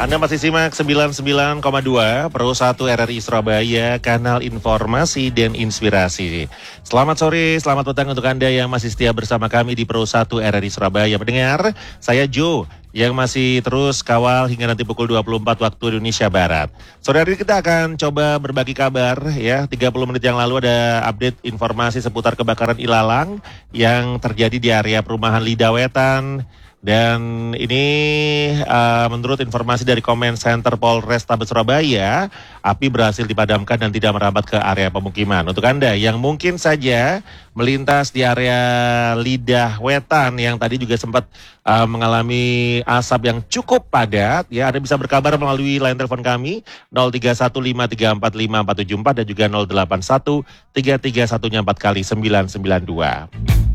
Anda masih simak 99,2 Pro 1 RRI Surabaya, kanal informasi dan inspirasi. Selamat sore, selamat petang untuk Anda yang masih setia bersama kami di Pro 1 RRI Surabaya. Pendengar, saya Joe yang masih terus kawal hingga nanti pukul 24 waktu Indonesia Barat. Sore hari kita akan coba berbagi kabar ya. 30 menit yang lalu ada update informasi seputar kebakaran ilalang yang terjadi di area perumahan Lidawetan. Dan ini menurut informasi dari Comment Center Polrestabes Surabaya, api berhasil dipadamkan dan tidak merambat ke area pemukiman. Untuk Anda yang mungkin saja melintas di area Lidah Wetan yang tadi juga sempat mengalami asap yang cukup padat, ya Anda bisa berkabar melalui line telepon kami 0315345474 dan juga 081 331 4 kali 992.